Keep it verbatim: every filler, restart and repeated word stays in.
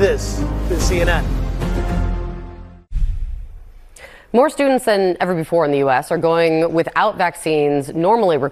This is C N N. More students than ever before in the U S are going without vaccines normally required.